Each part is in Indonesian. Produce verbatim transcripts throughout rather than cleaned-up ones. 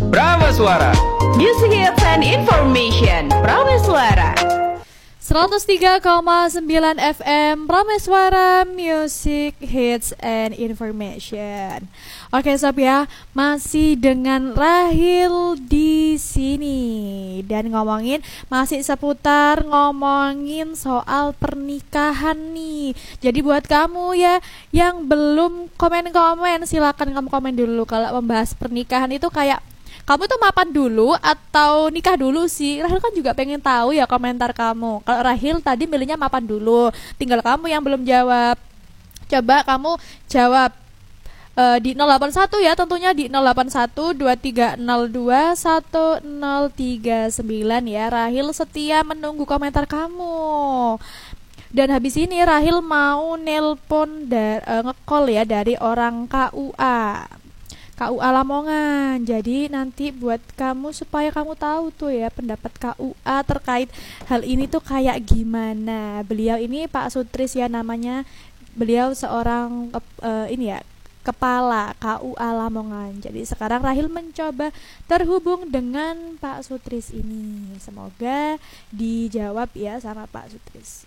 Prameswara. Music hits and information. Prameswara. seratus tiga koma sembilan F M Prameswara, Music Hits and Information. Oke sob ya, masih dengan Rahil di sini dan ngomongin masih seputar ngomongin soal pernikahan nih. Jadi buat kamu ya yang belum komen-komen, silakan kamu komen dulu. Kalau membahas pernikahan itu kayak kamu tuh mapan dulu atau nikah dulu sih? Rahil kan juga pengen tahu ya komentar kamu. Kalau Rahil tadi milihnya mapan dulu, tinggal kamu yang belum jawab. Coba kamu jawab uh, di nol delapan satu ya, tentunya di nol delapan satu dua tiga nol dua satu nol tiga sembilan ya. Rahil setia menunggu komentar kamu. Dan habis ini Rahil mau nelpon da- uh, nge-call ya dari orang K U A. K U A Lamongan. Jadi nanti buat kamu supaya kamu tahu tuh ya pendapat K U A terkait hal ini tuh kayak gimana. Beliau ini Pak Sutris ya namanya. Beliau seorang uh, ini ya kepala K U A Lamongan. Jadi sekarang Rahil mencoba terhubung dengan Pak Sutris ini. Semoga dijawab ya sama Pak Sutris.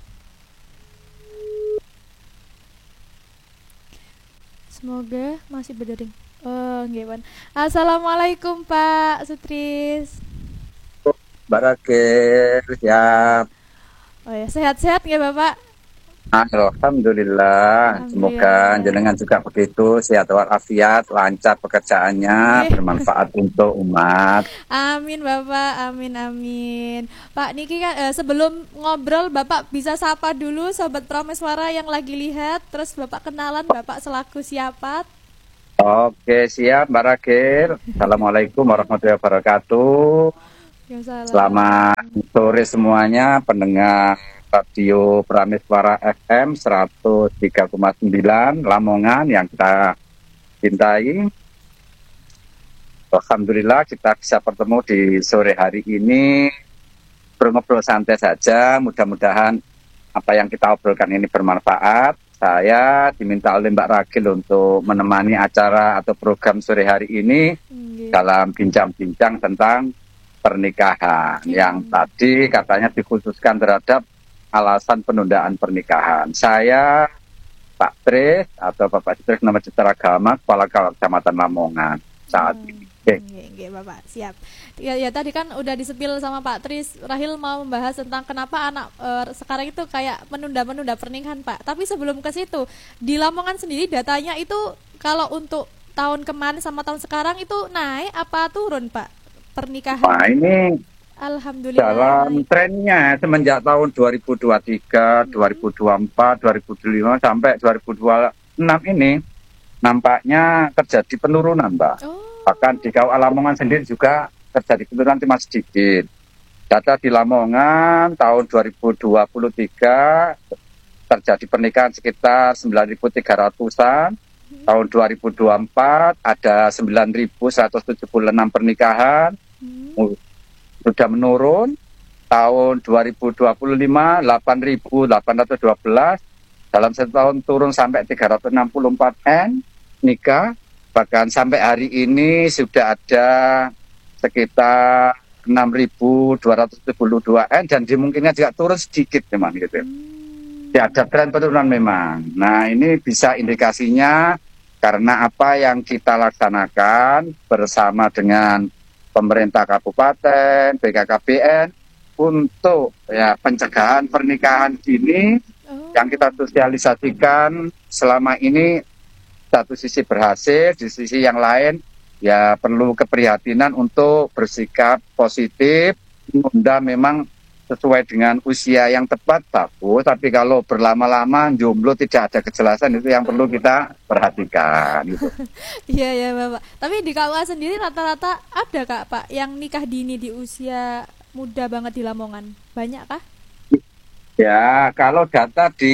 Semoga masih berdering. Oh, nggih, Assalamualaikum Pak Sutris. Barakir, siap. Oh ya, sehat-sehat nggih Bapak? Alhamdulillah. Semoga jenengan juga begitu, sehat walafiat, lancar pekerjaannya, bermanfaat untuk umat. Amin Bapak, amin amin. Pak Niki kan eh, sebelum ngobrol Bapak bisa sapa dulu sobat Prameswara yang lagi lihat, terus Bapak kenalan Bapak selaku siapa? Oke, siap Mbak Rakir. Assalamualaikum warahmatullahi wabarakatuh. Selamat sore semuanya pendengar Radio Prameswara F M seratus tiga koma sembilan Lamongan yang kita cintai. Alhamdulillah kita bisa bertemu di sore hari ini, ngobrol santai saja. Mudah-mudahan apa yang kita obrolkan ini bermanfaat. Saya diminta oleh Mbak Ragil untuk menemani acara atau program sore hari ini okay. dalam bincang-bincang tentang pernikahan okay. yang tadi katanya dikhususkan terhadap alasan penundaan pernikahan. Saya Pak Tris atau Bapak Tris nama Citra Agama, Kepala Kecamatan Lamongan saat hmm. ini. Oke, okay. okay, Bapak siap. Ya, ya tadi kan udah disepil sama Pak Tris. Rahil mau membahas tentang kenapa anak e, sekarang itu kayak menunda-menunda pernikahan Pak. Tapi sebelum ke situ, di Lamongan sendiri datanya itu kalau untuk tahun kemarin sama tahun sekarang itu naik apa turun Pak pernikahan? Nah ini Alhamdulillah dalam naik. Trennya semenjak tahun dua ribu dua puluh tiga, hmm. dua ribu dua puluh empat, dua ribu dua puluh lima sampai dua ribu dua puluh enam ini nampaknya terjadi penurunan Mbak. Oh. Bahkan di K U A Lamongan sendiri juga terjadi penurunan cuma sedikit. Data di Lamongan tahun dua ribu dua puluh tiga terjadi pernikahan sekitar sembilan ribu tiga ratusan. Hmm. Tahun dua ribu dua puluh empat ada sembilan ribu seratus tujuh puluh enam pernikahan. Hmm. Sudah menurun. Tahun dua ribu dua puluh lima delapan ribu delapan ratus dua belas. Dalam satu tahun turun sampai tiga ratus enam puluh empat N nikah. Bahkan sampai hari ini sudah ada sekitar enam ribu dua ratus tujuh puluh dua N dan dimungkinkan juga turun sedikit memang gitu. Hmm. Ya ada tren penurunan memang. Nah ini bisa indikasinya karena apa yang kita laksanakan bersama dengan pemerintah kabupaten, B K K B N untuk ya pencegahan pernikahan dini oh. yang kita sosialisasikan selama ini. Satu sisi berhasil, di sisi yang lain ya perlu keprihatinan untuk bersikap positif. Menunda memang sesuai dengan usia yang tepat bagus, tapi kalau berlama-lama jomblo tidak ada kejelasan itu yang perlu kita perhatikan. Gitu. Iya ya Bapak. Tapi di K U A sendiri rata-rata ada Kak Pak yang nikah dini di usia muda banget di Lamongan, banyak kah? Ya kalau data di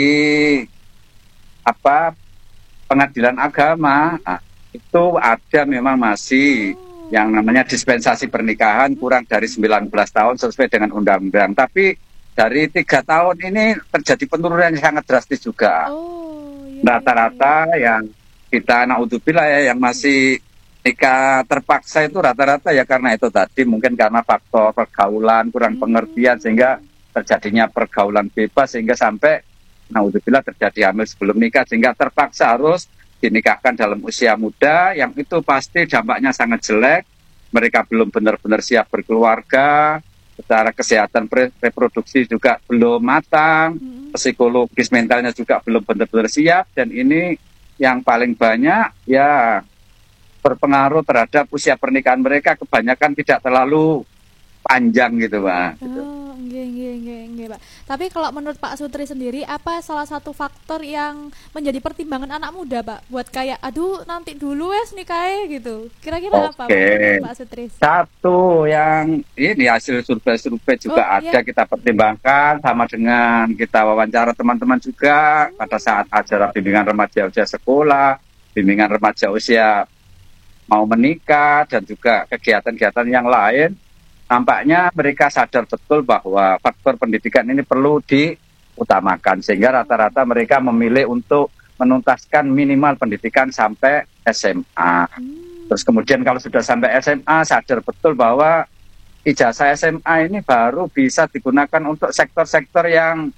apa Pengadilan Agama nah, itu ada memang masih oh. yang namanya dispensasi pernikahan kurang dari sembilan belas tahun sesuai dengan undang-undang. Tapi dari tiga tahun ini terjadi penurunan yang sangat drastis juga. Oh, iya, rata-rata iya, iya. yang kita naudzubillah ya yang masih nikah terpaksa itu rata-rata ya karena itu tadi, mungkin karena faktor pergaulan, kurang pengertian sehingga terjadinya pergaulan bebas sehingga sampai naudzubillah terjadi hamil sebelum nikah sehingga terpaksa harus dinikahkan dalam usia muda, yang itu pasti dampaknya sangat jelek. Mereka belum benar-benar siap berkeluarga, secara kesehatan reproduksi juga belum matang, psikologis mentalnya juga belum benar-benar siap, dan ini yang paling banyak ya berpengaruh terhadap usia pernikahan mereka, kebanyakan tidak terlalu panjang gitu Pak. Gitu. Oh, nggih nggih nggih nggih Pak. Tapi kalau menurut Pak Sutri sendiri, apa salah satu faktor yang menjadi pertimbangan anak muda Pak buat kayak aduh nanti dulu wes nikahnya gitu. Kira-kira apa Pak, Pak Sutri? Satu yang ini hasil survei-survei juga oh, ada iya. Kita pertimbangkan sama dengan kita wawancara teman-teman juga hmm. pada saat acara bimbingan remaja usia sekolah, bimbingan remaja usia mau menikah, dan juga kegiatan-kegiatan yang lain, nampaknya mereka sadar betul bahwa faktor pendidikan ini perlu diutamakan, sehingga rata-rata mereka memilih untuk menuntaskan minimal pendidikan sampai S M A. Terus kemudian kalau sudah sampai S M A, sadar betul bahwa ijazah S M A ini baru bisa digunakan untuk sektor-sektor yang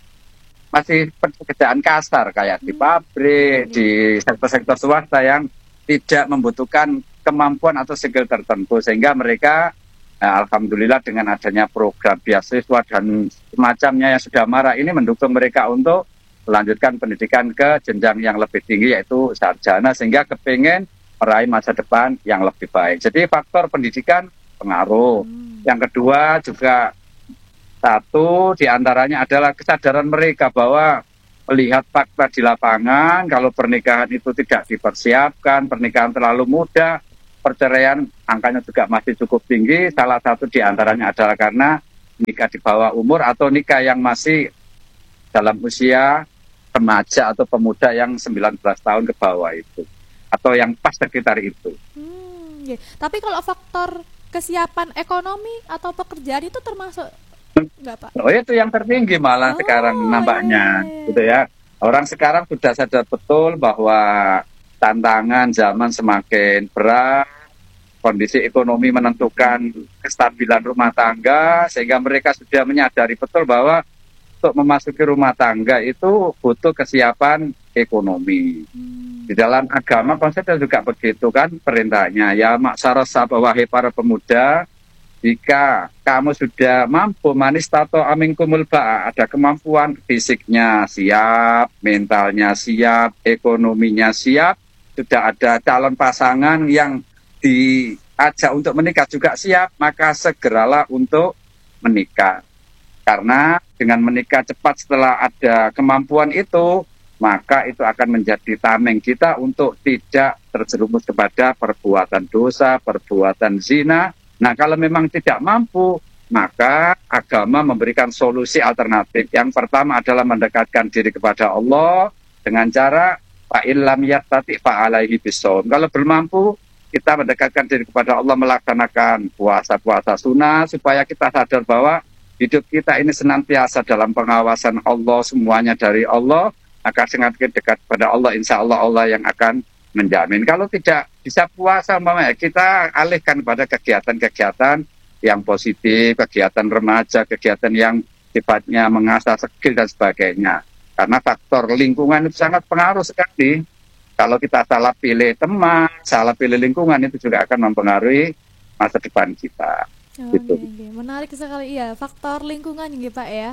masih pekerjaan kasar, kayak di pabrik, di sektor-sektor swasta yang tidak membutuhkan kemampuan atau skill tertentu, sehingga mereka nah, alhamdulillah dengan adanya program beasiswa dan semacamnya yang sudah marak ini mendukung mereka untuk melanjutkan pendidikan ke jenjang yang lebih tinggi yaitu sarjana, sehingga kepingin meraih masa depan yang lebih baik. Jadi faktor pendidikan pengaruh. Hmm. Yang kedua juga satu diantaranya adalah kesadaran mereka bahwa melihat fakta di lapangan, kalau pernikahan itu tidak dipersiapkan, pernikahan terlalu muda, perceraian angkanya juga masih cukup tinggi. Salah satu diantaranya adalah karena nikah di bawah umur atau nikah yang masih dalam usia remaja atau pemuda yang sembilan belas tahun ke bawah itu, atau yang pas sekitar itu. Hmm, yeah. Tapi kalau faktor kesiapan ekonomi atau pekerjaan itu termasuk enggak Pak? Oh itu yang tertinggi malah oh, sekarang nampaknya, iya. Gitu ya. Orang sekarang sudah sadar betul bahwa tantangan zaman semakin berat, kondisi ekonomi menentukan kestabilan rumah tangga, sehingga mereka sudah menyadari betul bahwa untuk memasuki rumah tangga itu butuh kesiapan ekonomi. Hmm. Di dalam agama konsepnya juga begitu kan perintahnya, ya maksara wahai para pemuda, jika kamu sudah mampu manis tato aminkumul ba'a, ada kemampuan fisiknya siap, mentalnya siap, ekonominya siap, sudah ada calon pasangan yang diajak untuk menikah juga siap, maka segeralah untuk menikah. Karena dengan menikah cepat setelah ada kemampuan itu, maka itu akan menjadi tameng kita untuk tidak terjerumus kepada perbuatan dosa, perbuatan zina. Nah, kalau memang tidak mampu, maka agama memberikan solusi alternatif. Yang pertama adalah mendekatkan diri kepada Allah dengan cara fa'illam yastati fa'alaihi bisawm. Kalau belum mampu, kita mendekatkan diri kepada Allah melaksanakan puasa-puasa sunnah, supaya kita sadar bahwa hidup kita ini senantiasa dalam pengawasan Allah, semuanya dari Allah. Maka semakin dekat kepada Allah, insya Allah Allah yang akan menjamin. Kalau tidak bisa puasa, kita alihkan pada kegiatan-kegiatan yang positif, kegiatan remaja, kegiatan yang sifatnya mengasah skill dan sebagainya. Karena faktor lingkungan itu sangat pengaruh sekali. Kalau kita salah pilih teman, salah pilih lingkungan, itu juga akan mempengaruhi masa depan kita. Oh, gitu. Okay, okay. Menarik sekali ya, faktor lingkungan ya Pak ya.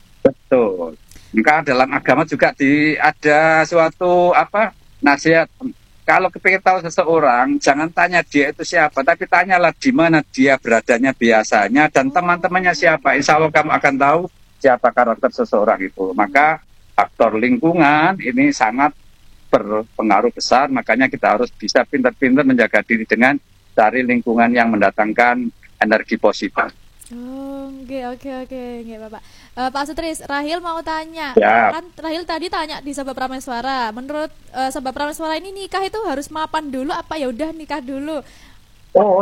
Betul. Maka dalam agama juga di, ada suatu apa nasihat. Kalau kepingin tahu seseorang, jangan tanya dia itu siapa, tapi tanyalah di mana dia beradanya biasanya dan teman-temannya siapa. Insya Allah kamu akan tahu siapa karakter seseorang itu. Maka faktor lingkungan ini sangat berpengaruh besar, makanya kita harus bisa pintar-pintar menjaga diri dengan cari lingkungan yang mendatangkan energi positif. Oh, oke oke oke, nggih Bapak. Uh, Pak Sutris, Rahil mau tanya. Ya. Kan Rahil tadi tanya di Sabab Prameswara. Menurut uh, Sabab Prameswara ini nikah itu harus mapan dulu apa ya udah nikah dulu? Oh,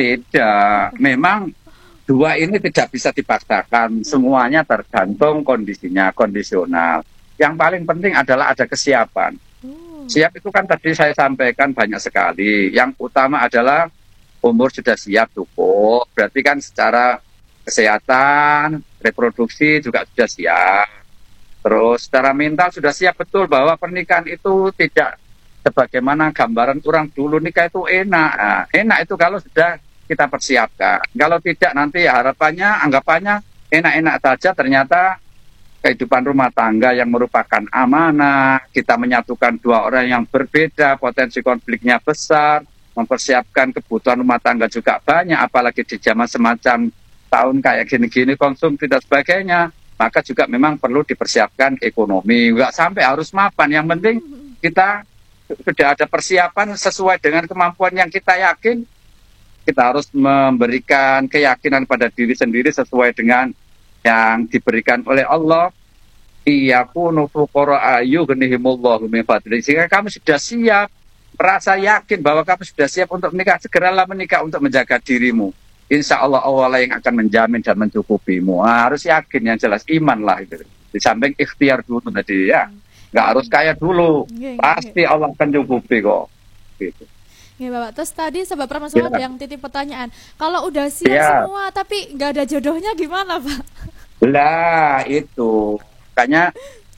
tidak. Memang dua ini tidak bisa dipaksakan. Semuanya tergantung kondisinya, kondisional. Yang paling penting adalah ada kesiapan. Siap itu kan tadi saya sampaikan banyak sekali. Yang utama adalah umur sudah siap cukup. Berarti kan secara kesehatan, reproduksi juga sudah siap. Terus secara mental sudah siap betul bahwa pernikahan itu tidak sebagaimana gambaran orang dulu nikah itu enak. Nah, enak itu kalau sudah kita persiapkan. Kalau tidak nanti ya harapannya, anggapannya enak-enak saja, ternyata kehidupan rumah tangga yang merupakan amanah, kita menyatukan dua orang yang berbeda, potensi konfliknya besar, mempersiapkan kebutuhan rumah tangga juga banyak, apalagi di zaman semacam tahun kayak gini-gini, konsumsi dan sebagainya, maka juga memang perlu dipersiapkan ekonomi. Nggak sampai harus mapan, yang penting kita sudah ada persiapan sesuai dengan kemampuan yang kita yakin. Kita harus memberikan keyakinan pada diri sendiri sesuai dengan yang diberikan oleh Allah. Iyakunu fuqara yughnihimullahu min fadlihi. Jika kamu sudah siap, merasa yakin bahwa kamu sudah siap untuk menikah, segeralah menikah untuk menjaga dirimu. Insya Allah Allah yang akan menjamin dan mencukupimu. Nah, harus yakin, yang jelas iman lah itu. Di samping ikhtiar dulu tadi ya. Nggak harus kaya dulu, pasti Allah akan cukupi kok. Gitu. Ya Bapak, terus tadi sebab permasalahan Ya. yang titip pertanyaan, kalau udah siap Ya. semua tapi nggak ada jodohnya gimana Pak? Lah itu, makanya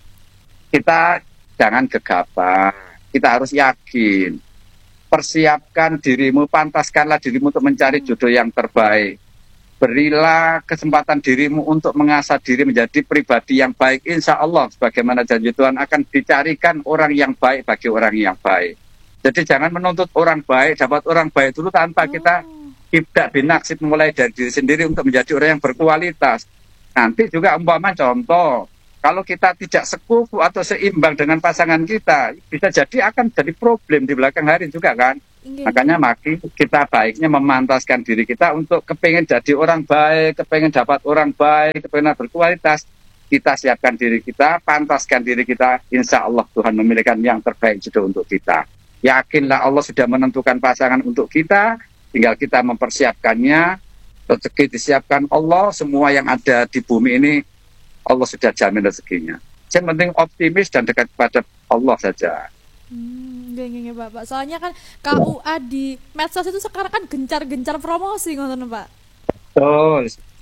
kita jangan gegabah, kita harus yakin. Persiapkan dirimu, pantaskanlah dirimu untuk mencari jodoh yang terbaik. Berilah kesempatan dirimu untuk mengasah diri menjadi pribadi yang baik. Insya Allah, sebagaimana janji Tuhan, akan dicarikan orang yang baik bagi orang yang baik. Jadi jangan menuntut orang baik, dapat orang baik dulu tanpa kita tidak binaksib mulai dari diri sendiri untuk menjadi orang yang berkualitas. Nanti juga umpama contoh, kalau kita tidak sekufu atau seimbang dengan pasangan kita, bisa jadi akan jadi problem di belakang hari juga kan. Iya. Makanya maki kita baiknya memantaskan diri kita untuk kepengen jadi orang baik, kepengen dapat orang baik, kepengen berkualitas. Kita siapkan diri kita, pantaskan diri kita, insya Allah Tuhan memilihkan yang terbaik jodoh untuk kita. Yakinlah Allah sudah menentukan pasangan untuk kita, tinggal kita mempersiapkannya. Rezeki disiapkan Allah, semua yang ada di bumi ini Allah sudah jamin rezekinya. Yang penting optimis dan dekat kepada Allah saja. Hmm, gini Bapak. Soalnya kan K U A di medsos itu sekarang kan gencar-gencar promosi ngoten Pak. Betul.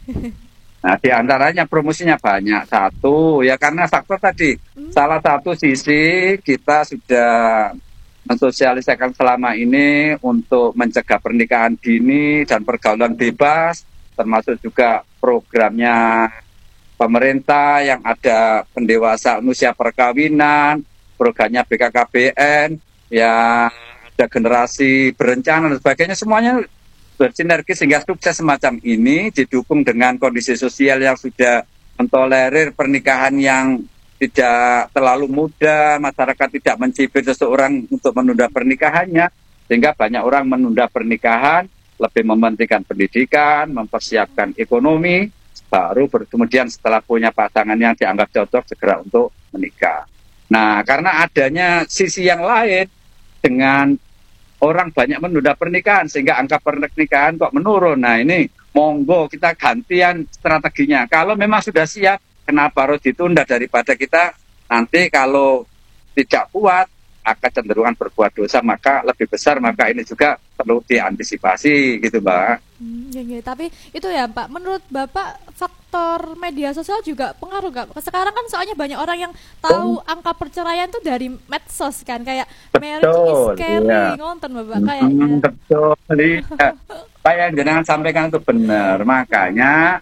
Nah, di antaranya promosinya banyak. Satu, ya karena faktor tadi. Hmm. Salah satu sisi kita sudah mensosialisasikan selama ini untuk mencegah pernikahan dini dan pergaulan bebas, termasuk juga programnya pemerintah yang ada pendewasaan usia perkawinan, programnya B K K B N, yang ada generasi berencana dan sebagainya, semuanya bersinergi sehingga sukses semacam ini didukung dengan kondisi sosial yang sudah mentolerir pernikahan yang tidak terlalu muda, masyarakat tidak mencibir seseorang untuk menunda pernikahannya, sehingga banyak orang menunda pernikahan, lebih mementingkan pendidikan, mempersiapkan ekonomi, baru kemudian setelah punya pasangan yang dianggap cocok segera untuk menikah. Nah, karena adanya sisi yang lain dengan orang banyak menunda pernikahan sehingga angka pernikahan kok menurun. Nah, ini monggo kita gantian strateginya. Kalau memang sudah siap, kenapa harus ditunda daripada kita nanti kalau tidak kuat akan cenderungan berbuat dosa, maka lebih besar, maka ini juga perlu diantisipasi gitu Mbak. Hmm, ya, ya. Tapi itu ya Pak, menurut Bapak faktor media sosial juga pengaruh nggak? Sekarang kan soalnya banyak orang yang tahu oh. angka perceraian tuh dari medsos kan, kayak marriage is scary, iya. Ngonten Bapak kayaknya. Hmm, betul, iya. Kayak jangan sampaikan itu benar, makanya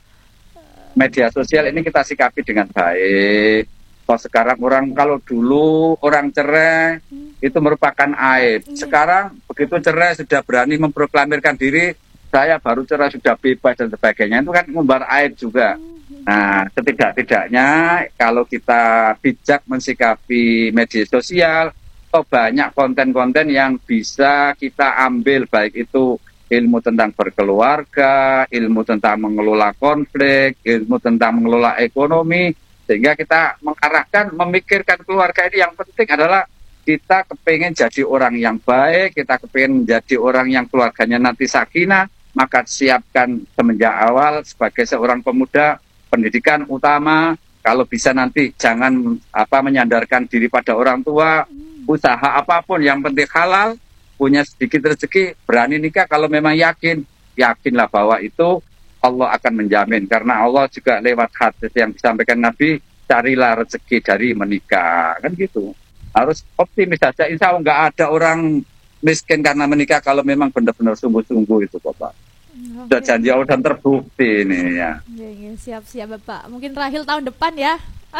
media sosial ini kita sikapi dengan baik. Kalau sekarang orang, kalau dulu orang cerai hmm. itu merupakan aib. Hmm. Sekarang begitu cerai sudah berani memproklamirkan diri, saya baru cerai sudah bebas dan sebagainya. Itu kan ngumbar aib juga. Hmm. Nah, setidak-tidaknya kalau kita bijak mensikapi media sosial, oh banyak konten-konten yang bisa kita ambil, baik itu ilmu tentang berkeluarga, ilmu tentang mengelola konflik, ilmu tentang mengelola ekonomi, sehingga kita mengarahkan, memikirkan keluarga ini. Yang penting adalah kita kepengen jadi orang yang baik, kita kepengen menjadi orang yang keluarganya nanti sakinah, maka siapkan semenjak awal sebagai seorang pemuda, pendidikan utama. Kalau bisa nanti jangan apa menyandarkan diri pada orang tua, usaha apapun yang penting halal, punya sedikit rezeki, berani nikah kalau memang yakin, yakinlah bahwa itu Allah akan menjamin, karena Allah juga lewat hadis yang disampaikan Nabi, carilah rezeki dari menikah, kan gitu. Harus optimis saja, insya Allah nggak ada orang miskin karena menikah kalau memang benar-benar sungguh-sungguh itu Bapak. Hmm, Sudah oke. janji Allah dan terbukti ini ya. Ya, ya, siap-siap Bapak. Mungkin Rahil tahun depan ya.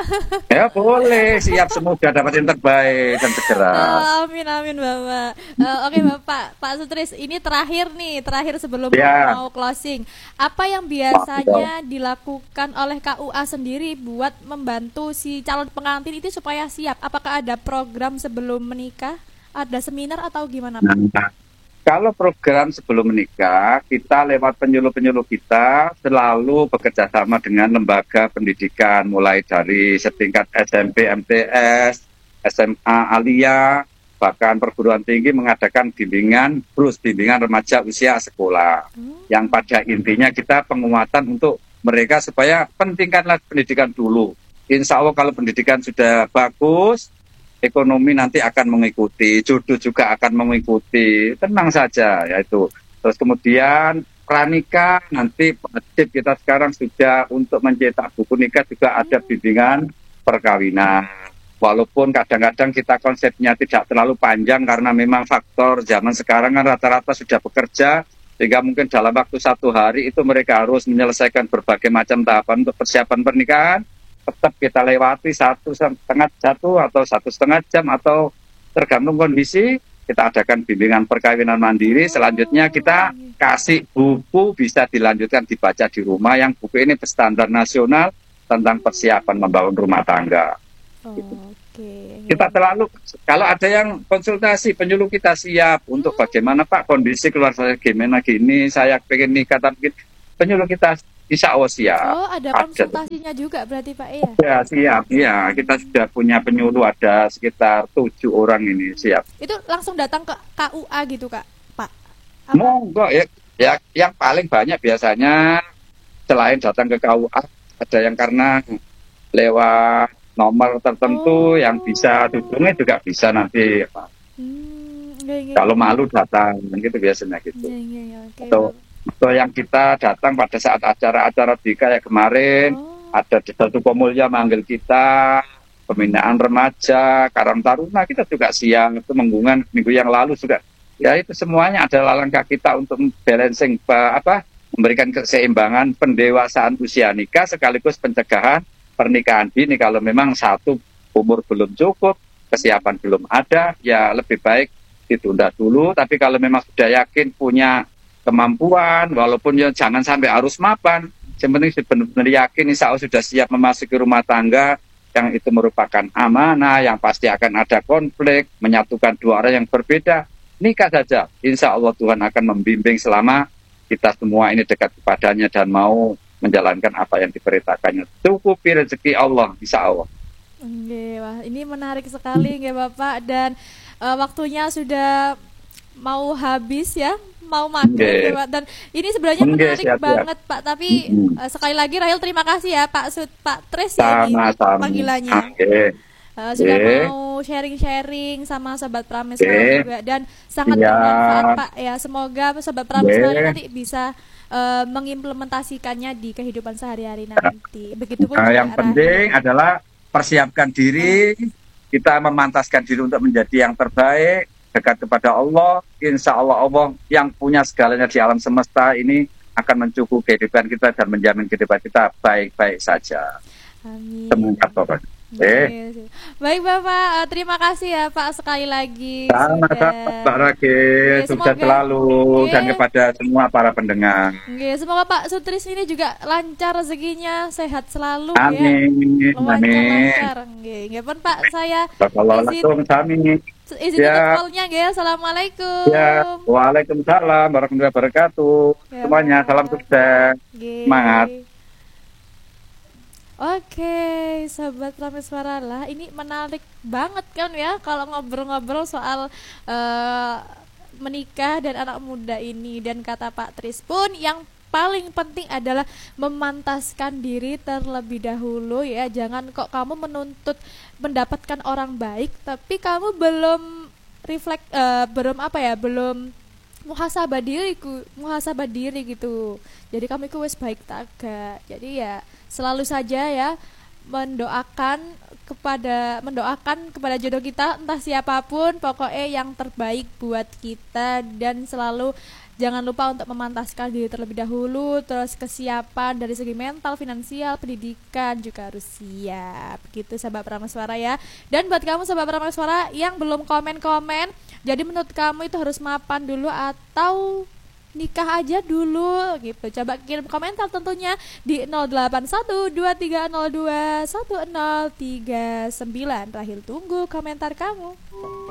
Ya boleh, siap, semoga dapat yang terbaik dan segera. Oh, amin amin Bapak. Eh, Oke Bapak, Pak Sutris, ini terakhir nih, terakhir sebelum Ya. mau closing. Apa yang biasanya dilakukan oleh K U A sendiri buat membantu si calon pengantin itu supaya siap? Apakah ada program sebelum menikah? Ada seminar atau gimana Pak? Nah, kalau program sebelum menikah, kita lewat penyuluh-penyuluh kita selalu bekerja sama dengan lembaga pendidikan, mulai dari setingkat S M P, M T S, S M A, Alia, bahkan perguruan tinggi mengadakan bimbingan, terus bimbingan remaja usia sekolah. Yang pada intinya kita penguatan untuk mereka supaya pentingkanlah pendidikan dulu. Insya Allah kalau pendidikan sudah bagus, ekonomi nanti akan mengikuti, jodoh juga akan mengikuti, tenang saja ya itu. Terus kemudian pranikah, nanti wajib kita sekarang sudah untuk mencetak buku nikah juga ada bimbingan perkawinan. Walaupun kadang-kadang kita konsepnya tidak terlalu panjang karena memang faktor zaman sekarang kan rata-rata sudah bekerja, sehingga mungkin dalam waktu satu hari itu mereka harus menyelesaikan berbagai macam tahapan untuk persiapan pernikahan. Tetap kita lewati satu setengah satu atau satu setengah jam atau tergantung kondisi, kita adakan bimbingan perkawinan mandiri. Selanjutnya kita kasih buku, bisa dilanjutkan dibaca di rumah, yang buku ini berstandar nasional tentang persiapan membangun rumah tangga. Oh, Oke. Kita selalu, kalau ada yang konsultasi, penyuluh kita siap untuk bagaimana Pak kondisi keluarga saya gimana gini, saya pengen nikah tapi penyuluh kita insya Allah siap. Oh, ada konsultasinya juga berarti Pak ya? Ya siap, ya kita sudah punya penyuluh ada sekitar tujuh orang ini siap. Itu langsung datang ke K U A gitu Kak, Pak? Apa? Monggo ya, ya yang paling banyak biasanya selain datang ke K U A, ada yang karena lewat nomor tertentu Oh. yang bisa dihubungi juga bisa nanti. Hmm, enggak, enggak. Kalau malu datang, gitu biasanya gitu. Iya, iya, iya, oke. Atau, atau yang kita datang pada saat acara-acara di kayak kemarin, Oh. ada di satu Komulya manggil kita, pembinaan remaja, Karang Taruna, kita juga siang itu menggungan minggu yang lalu juga. Ya itu semuanya adalah langkah kita untuk balancing apa memberikan keseimbangan pendewasaan usia nikah sekaligus pencegahan pernikahan dini. Kalau memang satu umur belum cukup, kesiapan belum ada, ya lebih baik ditunda dulu. Tapi kalau memang sudah yakin punya kemampuan, walaupun ya jangan sampai harus mapan, yang penting benar-benar yakin insya Allah sudah siap memasuki rumah tangga yang itu merupakan amanah, yang pasti akan ada konflik, menyatukan dua orang yang berbeda, nikah saja. Insya Allah Tuhan akan membimbing selama kita semua ini dekat kepadanya dan mau menjalankan apa yang diperintahkannya. Cukupi rezeki Allah, insya Allah. Oke, wah ini menarik sekali nggih Bapak, dan uh, waktunya sudah mau habis ya, mau maghrib Nggih. ya, Pak. Dan ini sebenarnya Nggih, menarik siap-siap. banget Pak, tapi Mm-mm. uh, sekali lagi Rahel terima kasih ya Pak Sut, Pak Tres ya ini Sama-sama. panggilannya. Oke. Uh, sudah Oke. mau sharing-sharing sama Sobat Prameswara Oke. juga, dan sangat Siap. bermanfaat Pak ya. Semoga Sobat Prameswara Oke. nanti bisa uh, mengimplementasikannya di kehidupan sehari-hari nanti. Begitupun Nah, juga yang Rahel. penting adalah persiapkan diri, kita memantaskan diri untuk menjadi yang terbaik, dekat kepada Allah. Insya Allah Allah yang punya segalanya di alam semesta ini akan mencukupi kehidupan kita dan menjamin kehidupan kita baik-baik saja. Amin. Semangat Bapak. Eh, Yes. Baik Bapak, eh, terima kasih ya Pak sekali lagi. sama-sama Pak Rage, Oke, sukses semoga- selalu Oke. dan kepada semua para pendengar. Oke, semoga Pak Sutris ini juga lancar rezekinya, sehat selalu Amin, ya. amin. Lancar-lancar. Oke, nggih pun Pak, saya Wassalamualaikum warahmatullahi izin Ya. tutup call-nya nggih. Assalamualaikum. Ya, waalaikumsalam warahmatullahi wabarakatuh. Ya, Semuanya Pak. salam sukses. Oke. Semangat. Oke, Sobat Prameswara lah, ini menarik banget kan ya kalau ngobrol-ngobrol soal eh, menikah dan anak muda ini. Dan kata Pak Tris pun yang paling penting adalah memantaskan diri terlebih dahulu ya. Jangan kok kamu menuntut mendapatkan orang baik tapi kamu belum reflect uh, belum apa ya, belum muhasabah diri muhasabah diri gitu. Jadi kamu itu wes baik taga. Jadi ya selalu saja ya mendoakan kepada mendoakan kepada jodoh kita, entah siapapun, pokoknya yang terbaik buat kita. Dan selalu jangan lupa untuk memantaskan diri terlebih dahulu. Terus kesiapan dari segi mental, finansial, pendidikan juga harus siap gitu sahabat Prameswara ya. Dan buat kamu sahabat Prameswara yang belum komen-komen, jadi menurut kamu itu harus mapan dulu atau nikah aja dulu gitu. Coba kirim komentar tentunya di nol delapan satu dua tiga nol dua satu nol tiga sembilan. Rahil tunggu komentar kamu.